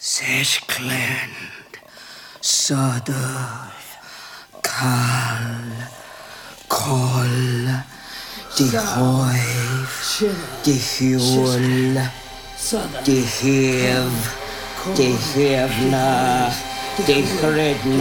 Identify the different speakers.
Speaker 1: Seshkland, Sodov, Kal, Kol, Dihoiv, Dihuol, Dihiv, Dihivna, Dihridna.